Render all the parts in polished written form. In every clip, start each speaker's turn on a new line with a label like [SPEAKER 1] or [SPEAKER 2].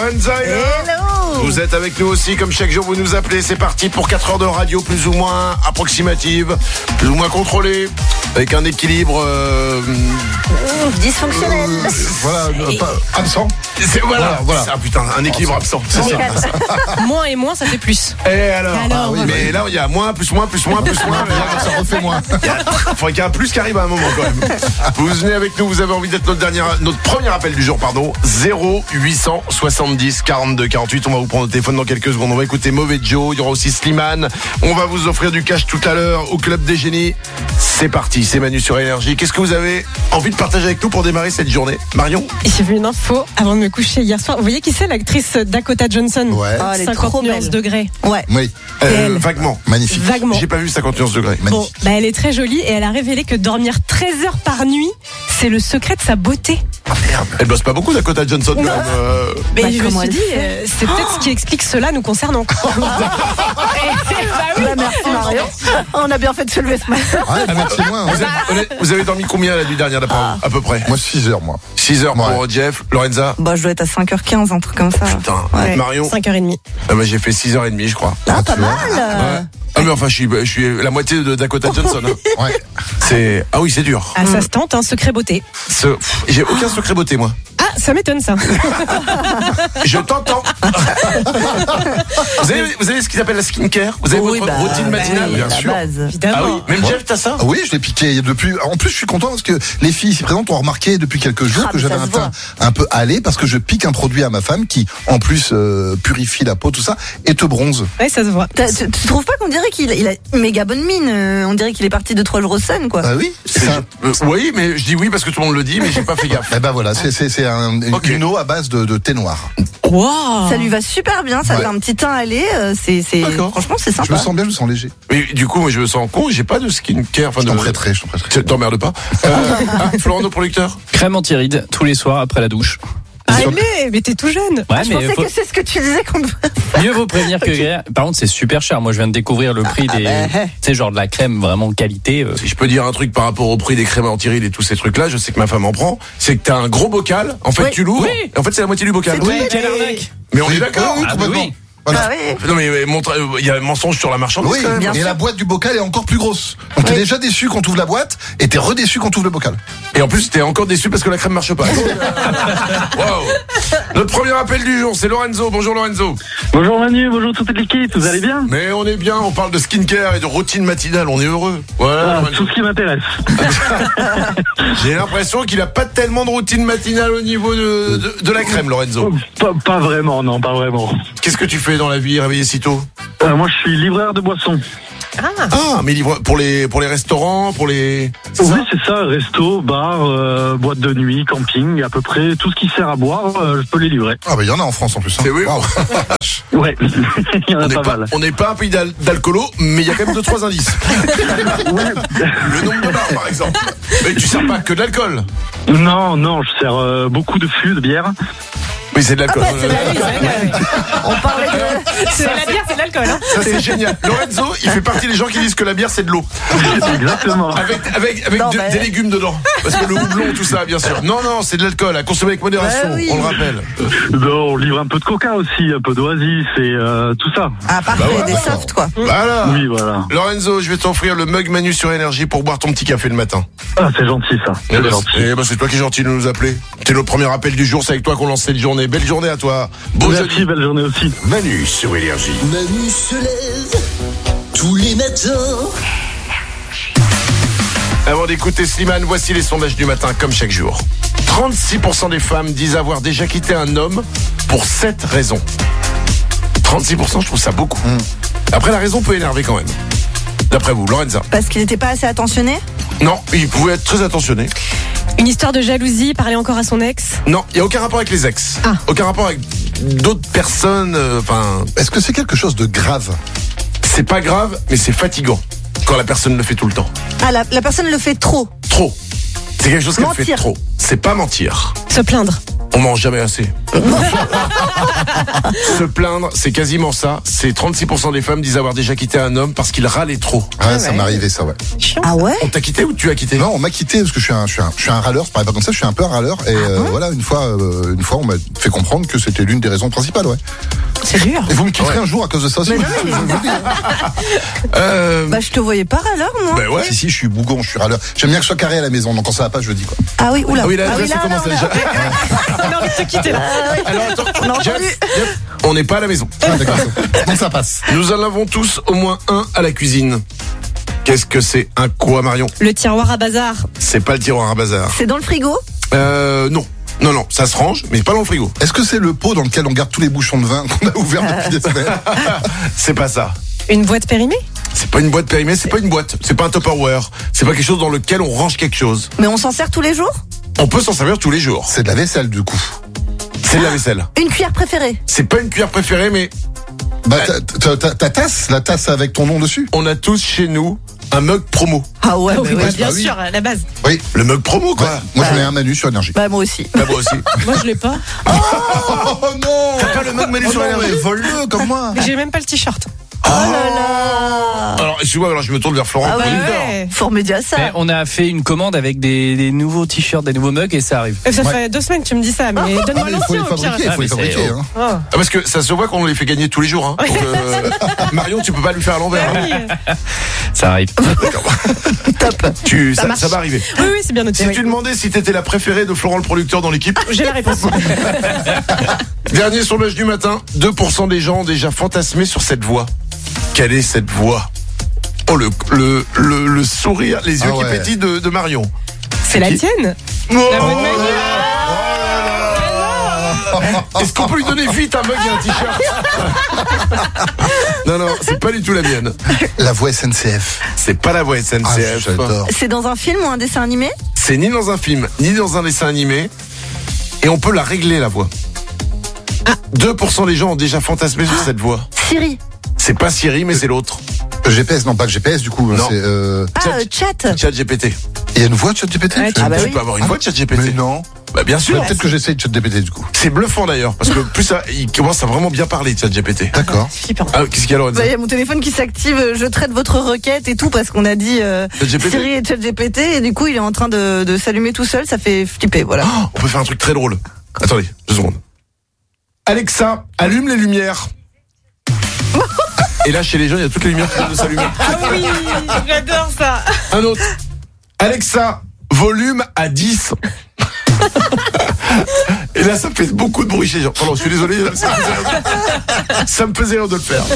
[SPEAKER 1] Lorenza est là.
[SPEAKER 2] Hello.
[SPEAKER 1] Vous êtes avec nous aussi, comme chaque jour vous nous appelez. C'est parti pour 4 heures de radio plus ou moins approximative, plus ou moins contrôlée, avec un équilibre
[SPEAKER 2] Dysfonctionnel.
[SPEAKER 3] Voilà, pas absent.
[SPEAKER 1] Voilà.
[SPEAKER 3] Ah,
[SPEAKER 1] putain, un équilibre absent. C'est ça.
[SPEAKER 4] Moins et moins, ça fait plus.
[SPEAKER 1] Et alors,
[SPEAKER 3] oui,
[SPEAKER 1] mais là il y a moins, plus moins.
[SPEAKER 3] Ça refait moins.
[SPEAKER 1] Il faudrait qu'il y ait un plus qui arrive à un moment quand même. Vous venez avec nous, vous avez envie d'être notre premier appel du jour, 0870 42 48. On va vous prendre au téléphone dans quelques secondes. On va écouter Mauvais Joe, il y aura aussi Slimane. On va vous offrir du cash tout à l'heure au Club des Génies. C'est parti, c'est Manu sur Énergie. Qu'est-ce que vous avez envie de partager avec nous pour démarrer cette journée, Marion?
[SPEAKER 4] J'ai vu une info avant de me coucher hier soir. Vous voyez qui c'est, l'actrice Dakota Johnson?
[SPEAKER 3] Ouais.
[SPEAKER 2] Ah, elle est
[SPEAKER 4] 50
[SPEAKER 2] trop
[SPEAKER 4] nuances
[SPEAKER 2] belle.
[SPEAKER 4] degrés.
[SPEAKER 2] Ouais.
[SPEAKER 3] Oui,
[SPEAKER 4] elle.
[SPEAKER 1] Vaguement.
[SPEAKER 3] magnifique.
[SPEAKER 4] Vaguement.
[SPEAKER 1] J'ai pas vu 50 nuances degrés.
[SPEAKER 4] Bon,
[SPEAKER 3] Magnifique.
[SPEAKER 4] elle est très jolie et elle a révélé que dormir 13 heures par nuit, c'est le secret de sa beauté.
[SPEAKER 1] Elle bosse pas beaucoup, Dakota Johnson, quand même.
[SPEAKER 4] Mais
[SPEAKER 2] Bah,
[SPEAKER 4] je me
[SPEAKER 2] comment
[SPEAKER 4] suis
[SPEAKER 2] elle
[SPEAKER 4] dit,
[SPEAKER 2] fait
[SPEAKER 4] c'est peut-être ce qui explique cela nous concernant.
[SPEAKER 2] Bah, merci Marion. On a bien fait de se lever ce matin.
[SPEAKER 3] Ouais, merci loin.
[SPEAKER 1] Vous avez dormi combien la nuit dernière, d'après vous, à peu près?
[SPEAKER 3] Moi, 6 heures, moi.
[SPEAKER 1] 6 heures pour Jeff. Lorenza?
[SPEAKER 2] Bah, je dois être à 5h15, un truc comme ça.
[SPEAKER 1] Putain.
[SPEAKER 2] Ouais.
[SPEAKER 1] Marion?
[SPEAKER 4] 5h30.
[SPEAKER 1] J'ai fait 6h30, je crois.
[SPEAKER 2] Ah, pas
[SPEAKER 3] tu vois.
[SPEAKER 2] mal.
[SPEAKER 1] Ah mais enfin, je suis la moitié de Dakota Johnson. Hein.
[SPEAKER 3] Ouais.
[SPEAKER 1] Ah oui, c'est dur.
[SPEAKER 4] Ah, ça se tente, un secret beauté.
[SPEAKER 1] J'ai aucun secret beauté, moi.
[SPEAKER 4] Ah, ça m'étonne ça.
[SPEAKER 1] Je t'entends. Vous avez ce qu'ils appellent la skincare? Vous avez votre routine matinale?
[SPEAKER 3] bien
[SPEAKER 2] la
[SPEAKER 3] sûr.
[SPEAKER 2] base.
[SPEAKER 1] Ah oui,
[SPEAKER 4] Évidemment.
[SPEAKER 1] même Jeff, t'as ça?
[SPEAKER 3] Ah oui, je l'ai piqué depuis. En plus, je suis content parce que les filles ici présentes ont remarqué depuis quelques jours
[SPEAKER 2] Ah,
[SPEAKER 3] que
[SPEAKER 2] mais
[SPEAKER 3] j'avais
[SPEAKER 2] ça
[SPEAKER 3] un
[SPEAKER 2] se
[SPEAKER 3] teint un peu hâlé parce que je pique un produit à ma femme qui, en plus, purifie la peau, tout ça, et te bronze.
[SPEAKER 4] Ouais, ça se voit.
[SPEAKER 2] Tu trouves pas qu'on dirait qu'il a une méga bonne mine? On dirait qu'il est parti de 3 jours au sun, quoi.
[SPEAKER 3] Ah oui, c'est ça.
[SPEAKER 1] Oui, mais je dis oui parce que tout le monde le dit, mais j'ai pas fait gaffe.
[SPEAKER 3] Eh ben voilà, c'est
[SPEAKER 1] Ok.
[SPEAKER 3] une eau à base de thé noir.
[SPEAKER 4] Wow.
[SPEAKER 2] Ça lui va super bien, ça
[SPEAKER 3] Ouais.
[SPEAKER 2] fait un petit teint allé.
[SPEAKER 1] D'accord.
[SPEAKER 2] Franchement, c'est
[SPEAKER 3] Je me
[SPEAKER 2] sympa.
[SPEAKER 3] sens bien, je me sens léger.
[SPEAKER 1] Mais du coup, moi, je me sens con, j'ai pas de skincare. Enfin,
[SPEAKER 3] Je t'en prêterai.
[SPEAKER 1] T'emmerdes pas. Florent, nos producteurs?
[SPEAKER 5] Crème anti-rides tous les soirs après la douche.
[SPEAKER 4] Allez, mais t'es tout jeune.
[SPEAKER 5] Ouais,
[SPEAKER 2] Je
[SPEAKER 5] mais
[SPEAKER 2] pensais que c'est ce que tu disais qu'on devait.
[SPEAKER 5] mieux vaut prévenir que guérir. Par contre, c'est super cher. Moi, je viens de découvrir le prix des, tu sais, genre de la crème vraiment qualité.
[SPEAKER 1] Si je peux dire un truc par rapport au prix des crèmes anti-rides et tous ces trucs-là, je sais que ma femme en prend, c'est que t'as un gros bocal, en fait
[SPEAKER 2] Oui.
[SPEAKER 1] tu l'ouvres,
[SPEAKER 5] Oui.
[SPEAKER 1] et en fait c'est la moitié du bocal.
[SPEAKER 2] C'est
[SPEAKER 5] Oui,
[SPEAKER 2] tout.
[SPEAKER 5] quelle arnaque.
[SPEAKER 1] Mais on est d'accord.
[SPEAKER 3] Oui,
[SPEAKER 5] Ah,
[SPEAKER 3] complètement.
[SPEAKER 5] oui.
[SPEAKER 3] Voilà.
[SPEAKER 2] Ah oui.
[SPEAKER 1] Non mais il y a un mensonge sur la marchandise
[SPEAKER 3] Oui,
[SPEAKER 1] quand même.
[SPEAKER 2] bien
[SPEAKER 3] et
[SPEAKER 2] sûr.
[SPEAKER 3] la boîte du bocal est encore plus grosse. Donc t'es déjà déçu quand t'ouvres la boîte et t'es redéçu quand t'ouvres le bocal.
[SPEAKER 1] Et en plus t'es encore déçu parce que la crème marche pas. Wow. Notre premier appel du jour, c'est Lorenzo. Bonjour Lorenzo.
[SPEAKER 6] Bonjour Manu, bonjour toute l'équipe, vous allez bien?
[SPEAKER 1] Mais on est bien, on parle de skincare et de routine matinale, on est heureux. Voilà. Lorenzo.
[SPEAKER 6] Tout ce qui m'intéresse.
[SPEAKER 1] J'ai l'impression qu'il a pas tellement de routine matinale au niveau de la crème, Lorenzo.
[SPEAKER 6] Pas vraiment, non, pas vraiment.
[SPEAKER 1] Qu'est-ce que tu fais dans la vie, réveillé si tôt?
[SPEAKER 6] Moi, je suis livreur de boissons.
[SPEAKER 1] Ah, mais livre pour les restaurants, pour les. C'est
[SPEAKER 6] Oui,
[SPEAKER 1] ça
[SPEAKER 6] c'est ça, resto, bar, boîte de nuit, camping, à peu près tout ce qui sert à boire, je peux les livrer.
[SPEAKER 3] Ah bah il y en a en France en plus. Hein.
[SPEAKER 1] C'est oui.
[SPEAKER 3] Waouh.
[SPEAKER 6] Ouais, il y en a pas mal.
[SPEAKER 1] On n'est pas un pays d'alcoolo, mais il y a quand même 2-3 indices. Le nombre de bars, par exemple. Mais tu sers pas que de l'alcool.
[SPEAKER 6] Non, je sers beaucoup de fûts, de bière.
[SPEAKER 1] Oui, c'est de l'alcool.
[SPEAKER 2] Ah bah, c'est la On parlait de.
[SPEAKER 4] C'est la bière, c'est de l'alcool. Hein.
[SPEAKER 1] Ça, c'est génial. Lorenzo, il fait partie des gens qui disent que la bière, c'est de l'eau.
[SPEAKER 6] Exactement.
[SPEAKER 1] Avec
[SPEAKER 2] Non,
[SPEAKER 1] des légumes dedans. Parce que le houblon, tout ça, bien sûr. Non, c'est de l'alcool, à consommer avec modération,
[SPEAKER 2] Bah oui.
[SPEAKER 1] on le rappelle.
[SPEAKER 6] Non, on livre un peu de coca aussi, un peu d'oasis et tout ça.
[SPEAKER 2] Ah, parfait,
[SPEAKER 1] Bah ouais.
[SPEAKER 2] des softs, quoi.
[SPEAKER 1] Voilà.
[SPEAKER 6] Oui, voilà.
[SPEAKER 1] Lorenzo, je vais t'offrir le mug Manu sur Énergie pour boire ton petit café le matin.
[SPEAKER 6] Ah, c'est gentil ça. C'est gentil.
[SPEAKER 1] C'est toi qui es gentil de nous appeler. C'est notre premier appel du jour, c'est avec toi qu'on lance cette journée. Belle journée à toi. Beau
[SPEAKER 6] Merci,
[SPEAKER 1] jeudi.
[SPEAKER 6] belle journée aussi.
[SPEAKER 1] Manu sur Énergie.
[SPEAKER 7] Manu se lève tous les matins.
[SPEAKER 1] Avant d'écouter Slimane, voici les sondages du matin, comme chaque jour. 36% des femmes disent avoir déjà quitté un homme pour 7 raisons. 36%, je trouve ça beaucoup. Après, la raison peut énerver quand même. D'après vous, Lorenza?
[SPEAKER 2] Parce qu'il n'était pas assez attentionné?
[SPEAKER 1] Non, il pouvait être très attentionné.
[SPEAKER 4] Une histoire de jalousie, parler encore à son ex.
[SPEAKER 1] Non, il n'y a aucun rapport avec les ex.
[SPEAKER 4] Ah.
[SPEAKER 1] Aucun rapport avec d'autres personnes. Enfin,
[SPEAKER 3] Est-ce que c'est quelque chose de grave?
[SPEAKER 1] c'est pas grave, mais c'est fatigant quand la personne le fait tout le temps.
[SPEAKER 2] Ah, la personne le fait trop.
[SPEAKER 1] Trop. C'est quelque chose qu'elle fait
[SPEAKER 2] Mentir.
[SPEAKER 1] trop. C'est pas mentir.
[SPEAKER 4] Se plaindre.
[SPEAKER 1] On mange jamais assez. Se plaindre, c'est quasiment ça. C'est 36% des femmes disent avoir déjà quitté un homme parce qu'il râlait trop.
[SPEAKER 3] Ouais, ça m'est arrivé ça, ouais.
[SPEAKER 2] Ah ouais?
[SPEAKER 1] On t'a quitté ou tu as quitté?
[SPEAKER 3] Non, on m'a quitté parce que je suis un râleur, c'est pas comme ça, je suis un peu un râleur et voilà, une fois on m'a fait comprendre que c'était l'une des raisons principales, ouais.
[SPEAKER 2] C'est dur.
[SPEAKER 3] Et vous me quitterez un jour à cause de ça aussi.
[SPEAKER 2] Mais non, mais-
[SPEAKER 3] Je vous le dis, hein.
[SPEAKER 2] Bah, je te voyais pas râleur, moi.
[SPEAKER 1] Ben ouais.
[SPEAKER 3] Si, je suis bougon, je suis râleur. J'aime bien que je sois carré à la maison, donc quand ça va pas, je le dis, quoi.
[SPEAKER 2] Ah oui, oula.
[SPEAKER 1] Ah oui, là,
[SPEAKER 2] Ah
[SPEAKER 1] là, ça commence
[SPEAKER 2] on a-
[SPEAKER 1] déjà.
[SPEAKER 4] On a envie de te quitter là.
[SPEAKER 1] Alors attends,
[SPEAKER 2] On a entendu.
[SPEAKER 1] Jeff, on n'est pas à la maison.
[SPEAKER 3] Ah, d'accord. Donc ça passe.
[SPEAKER 1] Nous en avons tous au moins un à la cuisine. Qu'est-ce que c'est? Un quoi, Marion?
[SPEAKER 4] Le tiroir à bazar.
[SPEAKER 1] C'est pas le tiroir à bazar.
[SPEAKER 2] C'est dans le frigo?
[SPEAKER 1] Non. Non, ça se range, mais pas dans le frigo.
[SPEAKER 3] Est-ce que c'est le pot dans lequel on garde tous les bouchons de vin qu'on a ouverts depuis des semaines?
[SPEAKER 1] C'est pas ça.
[SPEAKER 4] Une boîte périmée.
[SPEAKER 1] C'est pas une boîte périmée, c'est pas une boîte. C'est pas un Tupperware. C'est pas quelque chose dans lequel on range quelque chose.
[SPEAKER 2] Mais on s'en sert tous les jours?
[SPEAKER 1] On peut s'en servir tous les jours.
[SPEAKER 3] C'est de la vaisselle, du coup.
[SPEAKER 1] C'est de la vaisselle.
[SPEAKER 2] Une cuillère préférée?
[SPEAKER 1] C'est pas une cuillère préférée, mais
[SPEAKER 3] Bah, ta tasse, la tasse avec ton nom dessus.
[SPEAKER 1] on a tous chez nous un mug promo.
[SPEAKER 2] Ah ouais,
[SPEAKER 4] Oui,
[SPEAKER 2] bah,
[SPEAKER 4] bah,
[SPEAKER 2] ouais.
[SPEAKER 4] bien
[SPEAKER 3] bah oui.
[SPEAKER 4] sûr, à la base.
[SPEAKER 3] Oui.
[SPEAKER 1] Le mug promo, quoi.
[SPEAKER 3] Ouais. Moi, j'en ai un Manu sur Énergie.
[SPEAKER 2] Bah, moi aussi.
[SPEAKER 1] Bah, moi aussi.
[SPEAKER 4] Moi, je l'ai pas.
[SPEAKER 3] Oh non!
[SPEAKER 1] T'as pas le mug Manu
[SPEAKER 3] Oh
[SPEAKER 1] sur
[SPEAKER 3] non,
[SPEAKER 1] Énergie?
[SPEAKER 3] mais vole-le comme moi.
[SPEAKER 4] Mais j'ai même pas le t-shirt.
[SPEAKER 2] Oh là là.
[SPEAKER 1] Alors, excuse-moi, alors je me tourne vers Florent.
[SPEAKER 2] Ah ouais,
[SPEAKER 1] producteur.
[SPEAKER 4] ouais.
[SPEAKER 2] Fort média ça.
[SPEAKER 5] Mais on a fait une commande avec des nouveaux t-shirts, des nouveaux mugs et ça arrive.
[SPEAKER 4] Ça
[SPEAKER 3] Ouais.
[SPEAKER 4] fait 2 semaines que tu me dis ça, mais
[SPEAKER 3] Ah,
[SPEAKER 4] donne-moi
[SPEAKER 3] mais il faut les
[SPEAKER 4] l'ancien au pire.
[SPEAKER 3] fabriquer, il faut les
[SPEAKER 5] Ah, mais
[SPEAKER 3] fabriquer.
[SPEAKER 5] c'est-
[SPEAKER 3] Hein.
[SPEAKER 4] Oh.
[SPEAKER 1] Ah, parce que ça se voit qu'on les fait gagner tous les jours. Hein. Donc, Marion, tu peux pas lui faire à l'envers.
[SPEAKER 4] Ah
[SPEAKER 1] hein.
[SPEAKER 4] oui.
[SPEAKER 5] Ça arrive.
[SPEAKER 2] Top.
[SPEAKER 1] Ça va arriver.
[SPEAKER 4] Oui, c'est bien noté.
[SPEAKER 1] Si
[SPEAKER 4] oui.
[SPEAKER 1] tu demandais si t'étais la préférée de Florent le producteur dans l'équipe,
[SPEAKER 4] J'ai la réponse.
[SPEAKER 1] dernier sondage du matin, 2% des gens ont déjà fantasmé sur cette voix. Quelle est cette voix? Oh, le sourire, les yeux
[SPEAKER 3] Ah
[SPEAKER 1] qui
[SPEAKER 3] ouais.
[SPEAKER 1] pétillent de Marion.
[SPEAKER 4] C'est la tienne.
[SPEAKER 1] Oh,
[SPEAKER 4] La bonne Manu.
[SPEAKER 1] est-ce qu'on peut lui donner vite un mug et un t-shirt? Non, c'est pas du tout la mienne.
[SPEAKER 3] La voix SNCF.
[SPEAKER 1] C'est pas la voix
[SPEAKER 3] Ah,
[SPEAKER 1] SNCF.
[SPEAKER 3] j'adore.
[SPEAKER 2] C'est dans un film ou un dessin animé?
[SPEAKER 1] C'est ni dans un film, ni dans un dessin animé. Et on peut la régler, la voix. 2% des gens ont déjà fantasmé sur cette voix.
[SPEAKER 2] Siri.
[SPEAKER 1] C'est pas Siri, mais c'est l'autre.
[SPEAKER 3] GPS, non pas le GPS du coup.
[SPEAKER 1] Non.
[SPEAKER 3] C'est,
[SPEAKER 2] Ah, chat.
[SPEAKER 1] ChatGPT.
[SPEAKER 3] il y a une voix de ChatGPT.
[SPEAKER 4] Ouais,
[SPEAKER 2] Ah bah
[SPEAKER 1] Tu
[SPEAKER 2] oui.
[SPEAKER 1] peux avoir une voix de ChatGPT.
[SPEAKER 3] Mais non.
[SPEAKER 1] Bah bien sûr.
[SPEAKER 3] Peut-être que j'essaye de ChatGPT du coup.
[SPEAKER 1] C'est bluffant d'ailleurs, parce que plus ça, il commence à vraiment bien parler de ChatGPT.
[SPEAKER 3] D'accord.
[SPEAKER 4] Flippant.
[SPEAKER 1] Ah, qu'est-ce qu'il y a, Lorenza?
[SPEAKER 2] Bah, il y a mon téléphone qui s'active, je traite votre requête et tout parce qu'on a dit
[SPEAKER 1] ChatGPT.
[SPEAKER 2] Siri et ChatGPT et du coup il est en train de s'allumer tout seul, ça fait flipper, voilà.
[SPEAKER 1] Oh, on peut faire un truc très drôle. Attendez, 2 secondes. Alexa, allume les lumières. Et là, chez les gens, il y a toutes les lumières qui viennent de s'allumer.
[SPEAKER 4] Ah oui, j'adore ça.
[SPEAKER 1] Un autre. Alexa, volume à 10. Et là, ça fait beaucoup de bruit chez les gens. Pardon, je suis désolé, ça me faisait rire de le faire.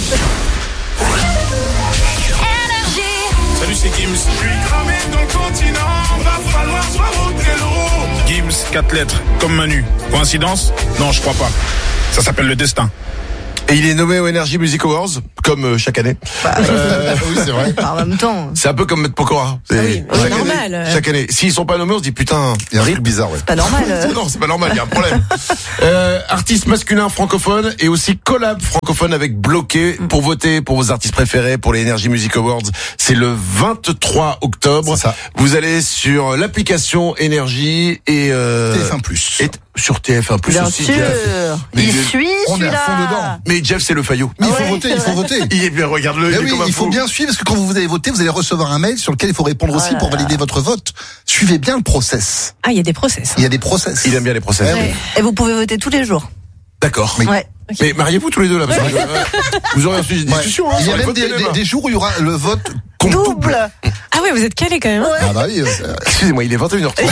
[SPEAKER 8] Salut, c'est Gims. Je suis cramé dans le continent, va falloir se remonter l'eau. Gims, 4 lettres, comme Manu. Coïncidence? Non, je crois pas. Ça s'appelle le destin.
[SPEAKER 1] Et il est nommé aux Energy Music Awards, comme chaque année.
[SPEAKER 3] Oui, c'est vrai.
[SPEAKER 2] En même temps,
[SPEAKER 1] C'est un peu comme Maître Pokora. C'est
[SPEAKER 4] oui,
[SPEAKER 1] chaque,
[SPEAKER 4] c'est normal.
[SPEAKER 1] année, chaque année. S'ils sont pas nommés, on se dit putain.
[SPEAKER 3] Il y a un truc bizarre, ouais.
[SPEAKER 2] pas normal.
[SPEAKER 1] Non, c'est pas normal, il y a un problème. Artiste masculin francophone et aussi collab francophone avec Bloqué pour voter pour vos artistes préférés pour les Energy Music Awards. C'est le 23 octobre.
[SPEAKER 3] C'est ça.
[SPEAKER 1] Vous allez sur l'application Énergie et
[SPEAKER 3] TF1+.
[SPEAKER 1] et sur TF1+
[SPEAKER 2] Bien
[SPEAKER 1] aussi.
[SPEAKER 2] sûr.
[SPEAKER 1] Jeff. Mais
[SPEAKER 2] Il
[SPEAKER 1] je-
[SPEAKER 2] suit
[SPEAKER 3] on est à
[SPEAKER 2] celui-là.
[SPEAKER 3] fond dedans.
[SPEAKER 1] Mais Jeff, c'est le Fayot.
[SPEAKER 3] Mais il
[SPEAKER 2] Ah
[SPEAKER 3] faut
[SPEAKER 2] ouais,
[SPEAKER 3] voter,
[SPEAKER 2] c'est
[SPEAKER 3] il faut
[SPEAKER 2] vrai.
[SPEAKER 3] voter.
[SPEAKER 1] Il est bien, regarde-le.
[SPEAKER 3] Eh
[SPEAKER 1] il est
[SPEAKER 3] oui,
[SPEAKER 1] comme un
[SPEAKER 3] il faut
[SPEAKER 1] fou.
[SPEAKER 3] bien suivre parce que quand vous allez voter, vous allez recevoir un mail sur lequel il faut répondre aussi
[SPEAKER 2] là
[SPEAKER 3] pour
[SPEAKER 2] là.
[SPEAKER 3] valider votre vote. Suivez bien le process.
[SPEAKER 4] Ah, il y a des process.
[SPEAKER 3] Il y a des process.
[SPEAKER 1] Il aime bien les procès.
[SPEAKER 3] Ouais, oui.
[SPEAKER 2] Et vous pouvez voter tous les jours.
[SPEAKER 1] D'accord.
[SPEAKER 3] Oui.
[SPEAKER 2] Ouais.
[SPEAKER 1] Mais mariez-vous tous les deux là. Parce que, vous aurez ensuite une
[SPEAKER 3] Ouais.
[SPEAKER 1] discussion. Hein,
[SPEAKER 3] Il y
[SPEAKER 1] sur
[SPEAKER 3] a
[SPEAKER 1] les
[SPEAKER 3] même
[SPEAKER 1] votes téléma.
[SPEAKER 3] des jours où il y aura le vote compte
[SPEAKER 2] Double.
[SPEAKER 4] Ah ouais, vous êtes calés quand même. hein.
[SPEAKER 3] Ah bah oui.
[SPEAKER 1] Excusez-moi, il est 21h30.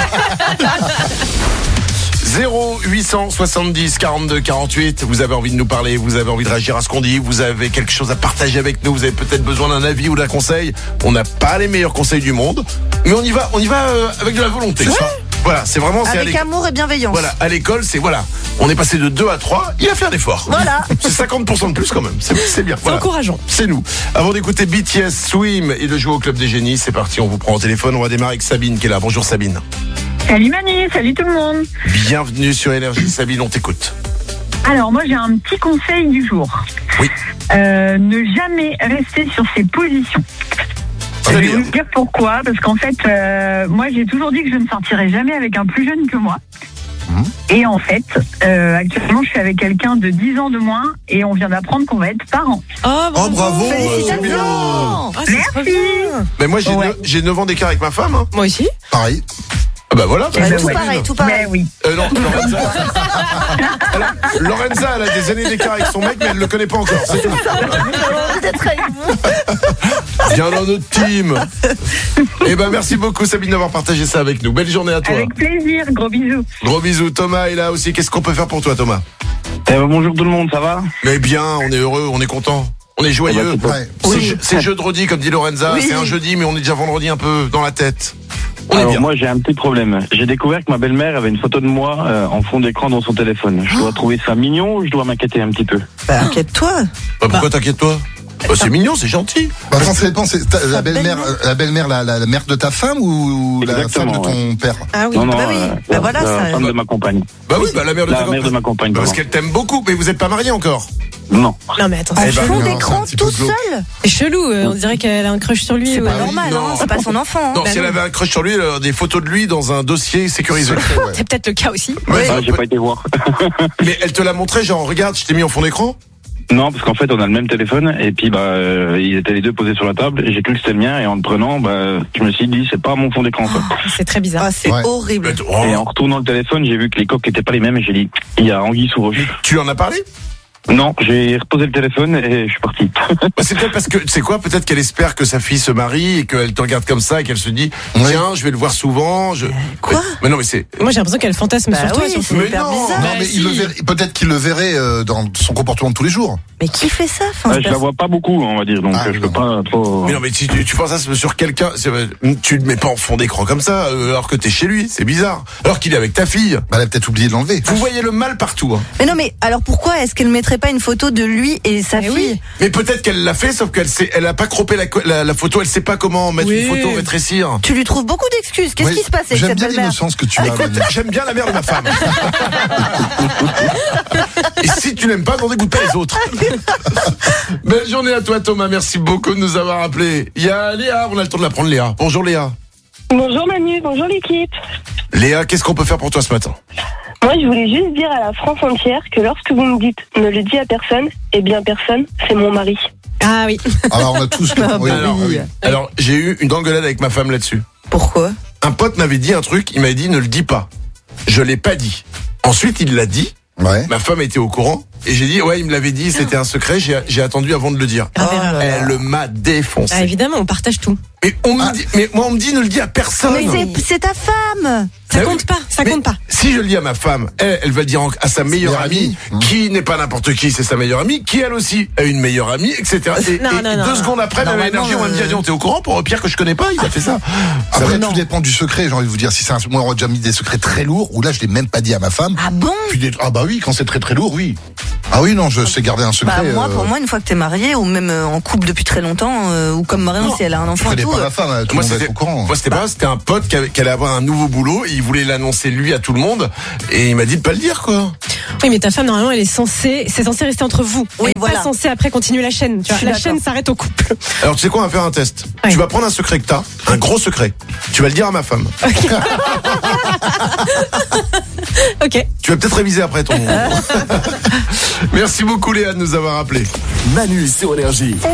[SPEAKER 1] 0870 42 48. Vous avez envie de nous parler, vous avez envie de réagir à ce qu'on dit, vous avez quelque chose à partager avec nous, vous avez peut-être besoin d'un avis ou d'un conseil. On n'a pas les meilleurs conseils du monde, mais on y va avec de la volonté. Voilà, c'est vraiment c'est à
[SPEAKER 2] Avec
[SPEAKER 1] l'école.
[SPEAKER 2] amour et bienveillance.
[SPEAKER 1] Voilà, à l'école, c'est voilà. On est passé de 2 à 3, il a fait un effort.
[SPEAKER 2] Voilà.
[SPEAKER 1] C'est 50% de plus quand même. C'est bien.
[SPEAKER 4] C'est
[SPEAKER 1] Voilà.
[SPEAKER 4] encourageant.
[SPEAKER 1] C'est nous. Avant d'écouter BTS Swim et de jouer au Club des Génies, c'est parti, on vous prend au téléphone. On va démarrer avec Sabine qui est là. Bonjour Sabine.
[SPEAKER 9] Salut Manu, salut tout le monde.
[SPEAKER 1] Bienvenue sur Énergie. Sabine, on t'écoute.
[SPEAKER 9] Alors moi j'ai un petit conseil du jour.
[SPEAKER 1] Oui.
[SPEAKER 9] Ne jamais rester sur ses positions. Je vais
[SPEAKER 1] C'est-à-dire
[SPEAKER 9] vous dire pourquoi, parce qu'en fait, moi j'ai toujours dit que je ne sortirais jamais avec un plus jeune que moi. Et en fait, actuellement, je suis avec quelqu'un de 10 ans de moins et on vient d'apprendre qu'on va être parents.
[SPEAKER 3] Oh, bravo.
[SPEAKER 2] Félicitations.
[SPEAKER 9] Merci.
[SPEAKER 1] Mais moi,
[SPEAKER 9] Ouais.
[SPEAKER 1] j'ai 9 ans d'écart avec ma femme. Hein.
[SPEAKER 4] Moi aussi.
[SPEAKER 3] Pareil.
[SPEAKER 1] Ah bah voilà.
[SPEAKER 2] Bah,
[SPEAKER 1] bah,
[SPEAKER 2] tout
[SPEAKER 1] ouais.
[SPEAKER 2] pareil, tout pareil.
[SPEAKER 9] Ben oui.
[SPEAKER 1] Non, Lorenza. Lorenza, elle a des années d'écart avec son mec, mais elle le connaît pas encore. C'est tout.
[SPEAKER 2] J'ai envie d'être avec vous.
[SPEAKER 1] Viens dans notre team. Eh ben, merci beaucoup, Sabine, d'avoir partagé ça avec nous. Belle journée à toi.
[SPEAKER 9] Avec plaisir. Gros bisous.
[SPEAKER 1] Gros bisous. Thomas est là aussi. Qu'est-ce qu'on peut faire pour toi, Thomas?
[SPEAKER 6] Bonjour tout le monde, ça va?
[SPEAKER 1] Mais bien, on est heureux, on est content. On est joyeux.
[SPEAKER 3] Ouais.
[SPEAKER 1] C'est jeudi, comme dit Lorenza.
[SPEAKER 2] Oui.
[SPEAKER 1] C'est un jeudi, mais on est déjà vendredi un peu dans la tête. On est
[SPEAKER 6] Alors
[SPEAKER 1] bien.
[SPEAKER 6] moi j'ai un petit problème. J'ai découvert que ma belle-mère avait une photo de moi en fond d'écran dans son téléphone. Je dois trouver ça mignon ou je dois m'inquiéter un petit peu?
[SPEAKER 2] Bah, inquiète-toi.
[SPEAKER 1] Bah, pourquoi t'inquiètes-toi? Bah, c'est mignon, c'est gentil.
[SPEAKER 3] Bah, attends, ça dépend, c'est la belle-mère, la mère de ta femme ou la
[SPEAKER 6] Exactement,
[SPEAKER 3] femme de ton père?
[SPEAKER 4] Ah oui.
[SPEAKER 6] Non, non,
[SPEAKER 2] bah oui. Bah voilà,
[SPEAKER 6] la
[SPEAKER 2] ça-
[SPEAKER 6] femme de ma compagne.
[SPEAKER 1] Bah oui, bah la mère de ta
[SPEAKER 6] La mère de ma compagne.
[SPEAKER 1] Parce
[SPEAKER 6] pardon.
[SPEAKER 1] qu'elle t'aime beaucoup, mais vous êtes pas mariés encore.
[SPEAKER 6] Non.
[SPEAKER 4] Non mais attends,
[SPEAKER 2] En
[SPEAKER 4] c'est
[SPEAKER 1] bah,
[SPEAKER 2] fond
[SPEAKER 3] non, c'est
[SPEAKER 2] d'écran,
[SPEAKER 3] un petit peu
[SPEAKER 2] tout
[SPEAKER 3] glauque.
[SPEAKER 2] seul.
[SPEAKER 4] c'est chelou. On dirait qu'elle a un crush sur lui.
[SPEAKER 2] C'est
[SPEAKER 4] ouais.
[SPEAKER 2] pas normal,
[SPEAKER 1] non.
[SPEAKER 2] hein. C'est pas son enfant.
[SPEAKER 1] Non,
[SPEAKER 2] Hein.
[SPEAKER 1] si elle avait un crush sur lui, elle aurait des photos de lui dans un dossier sécurisé.
[SPEAKER 3] Ouais.
[SPEAKER 4] C'est peut-être le cas aussi.
[SPEAKER 1] Ouais,
[SPEAKER 6] Ah, j'ai pas été voir.
[SPEAKER 1] mais elle te l'a montré, genre, regarde, je t'ai mis en fond d'écran.
[SPEAKER 6] Non, parce qu'en fait on a le même téléphone et puis ils étaient les deux posés sur la table et j'ai cru que c'était le mien et en le prenant je me suis dit c'est pas mon fond d'écran quoi.
[SPEAKER 4] C'est très bizarre.
[SPEAKER 2] Ah, c'est
[SPEAKER 3] Ouais.
[SPEAKER 2] horrible.
[SPEAKER 1] Oh.
[SPEAKER 6] Et en retournant le téléphone j'ai vu que les coques étaient pas les mêmes et j'ai dit il y a anguille sous roche.
[SPEAKER 1] Tu en as parlé?
[SPEAKER 6] Non, j'ai reposé le téléphone et je suis parti.
[SPEAKER 1] Bah, c'est peut-être parce que, tu sais quoi, peut-être qu'elle espère que sa fille se marie et qu'elle te regarde comme ça et qu'elle se dit, tiens, je vais le voir souvent.
[SPEAKER 2] Quoi?
[SPEAKER 1] Mais non, mais c'est.
[SPEAKER 4] Moi j'ai l'impression qu'elle fantasme
[SPEAKER 2] Bah
[SPEAKER 4] sur toi.
[SPEAKER 2] oui,
[SPEAKER 4] surtout.
[SPEAKER 2] c'est
[SPEAKER 1] Mais
[SPEAKER 2] hyper
[SPEAKER 1] non.
[SPEAKER 2] bizarre.
[SPEAKER 3] Non, mais
[SPEAKER 4] si.
[SPEAKER 3] il le verrait, peut-être qu'il le verrait dans son comportement de tous les jours.
[SPEAKER 2] Mais qui fait ça? Enfin,
[SPEAKER 6] Je la vois pas beaucoup on va dire donc
[SPEAKER 3] Ah,
[SPEAKER 6] je peux pas trop.
[SPEAKER 1] Mais non, mais si tu penses ça sur quelqu'un, tu le mets pas en fond d'écran comme ça, alors que t'es chez lui, c'est bizarre. Alors qu'il est avec ta fille.
[SPEAKER 3] Bah, elle a peut-être oublié de l'enlever.
[SPEAKER 1] Vous voyez le mal partout. Hein.
[SPEAKER 2] Mais non, mais alors pourquoi est-ce qu'elle mettrait pas une photo de lui et sa fille?
[SPEAKER 4] oui.
[SPEAKER 1] Mais peut-être qu'elle l'a fait, sauf elle a pas croppé la photo, elle sait pas comment mettre
[SPEAKER 4] Oui.
[SPEAKER 1] une photo, rétrécir.
[SPEAKER 2] Tu lui trouves beaucoup d'excuses. Qu'est-ce
[SPEAKER 3] Oui.
[SPEAKER 2] qui se passe avec
[SPEAKER 3] J'aime
[SPEAKER 2] cette
[SPEAKER 3] bien
[SPEAKER 2] belle-mère?
[SPEAKER 3] l'innocence que tu as.
[SPEAKER 1] Écoute,
[SPEAKER 3] Manu.
[SPEAKER 1] j'aime bien la mère de ma femme. Et si tu n'aimes pas, n'en dégoûte pas les autres. Belle journée à toi, Thomas. Merci beaucoup de nous avoir appelés. Il y a Léa, on a le temps de la prendre, Léa. Bonjour, Léa.
[SPEAKER 10] Bonjour Manu, bonjour l'équipe.
[SPEAKER 1] Léa, qu'est-ce qu'on peut faire pour toi ce matin?
[SPEAKER 10] Moi je voulais juste dire à la France entière que lorsque vous me dites ne le dis à personne, eh bien personne, c'est mon mari.
[SPEAKER 4] Ah oui.
[SPEAKER 3] Alors, on a tous. Oui, oui.
[SPEAKER 1] Alors, j'ai eu une engueulade avec ma femme là-dessus.
[SPEAKER 2] Pourquoi?
[SPEAKER 1] Un pote m'avait dit un truc, il m'avait dit ne le dis pas. Je l'ai pas dit. Ensuite, il l'a dit.
[SPEAKER 3] Ouais.
[SPEAKER 1] Ma femme était au courant. Et j'ai dit, ouais, il me l'avait dit, c'était un secret, j'ai attendu avant de le dire.
[SPEAKER 4] Grave erreur.
[SPEAKER 1] Elle m'a défoncé.
[SPEAKER 4] Ah, évidemment, on partage tout.
[SPEAKER 1] Mais, mais moi, on me dit, ne le dis à personne.
[SPEAKER 2] Mais c'est ta femme.
[SPEAKER 4] Ça
[SPEAKER 1] Mais
[SPEAKER 4] compte
[SPEAKER 1] oui.
[SPEAKER 4] pas, ça
[SPEAKER 1] Mais
[SPEAKER 4] compte pas.
[SPEAKER 1] Si je le dis à ma femme, elle va le dire à sa meilleure
[SPEAKER 3] meilleure
[SPEAKER 1] amie,
[SPEAKER 3] amie.
[SPEAKER 1] qui n'est pas n'importe qui, c'est sa meilleure amie, qui elle aussi a une meilleure amie, etc. Et,
[SPEAKER 4] Non, non, non,
[SPEAKER 1] deux
[SPEAKER 4] non.
[SPEAKER 1] secondes après, même
[SPEAKER 2] Normalement,
[SPEAKER 1] énergie, on va me dire, t'es au courant pour Pierre que je connais pas, il a fait ça.
[SPEAKER 3] Après, tout dépend du secret. J'ai envie de vous dire, si c'est moi, on a déjà mis des secrets très lourds, ou là, je l'ai même pas dit à ma femme.
[SPEAKER 2] Ah bon?
[SPEAKER 3] Puis ah bah oui, quand c'est très très lourd, oui. Ah oui, non, je sais garder un secret.
[SPEAKER 2] Bah moi, pour moi, une fois que t'es marié ou même en couple depuis très longtemps, ou comme Marion si elle a un
[SPEAKER 3] je
[SPEAKER 2] enfant et
[SPEAKER 3] connais
[SPEAKER 2] tout.
[SPEAKER 3] pas ma femme, tout le monde va être au courant.
[SPEAKER 1] Moi, c'était pas, c'était un pote qui allait avoir un nouveau boulot, et il voulait l'annoncer lui à tout le monde, et il m'a dit de pas le dire, quoi.
[SPEAKER 4] Oui, mais ta femme, normalement, c'est censé rester entre vous.
[SPEAKER 2] Oui,
[SPEAKER 4] Elle est
[SPEAKER 2] voilà.
[SPEAKER 4] pas censée après continuer la chaîne. Tu
[SPEAKER 2] Je suis
[SPEAKER 4] vois, la
[SPEAKER 2] d'accord.
[SPEAKER 4] chaîne s'arrête au couple.
[SPEAKER 1] Alors, tu sais quoi, on va faire un test.
[SPEAKER 4] Ouais.
[SPEAKER 1] Tu vas prendre un secret que t'as, un gros secret. Tu vas le dire à ma femme.
[SPEAKER 4] Ok.
[SPEAKER 1] Tu vas peut-être réviser après ton. Merci beaucoup, Léa, de nous avoir appelés.
[SPEAKER 7] Manu sur Énergie.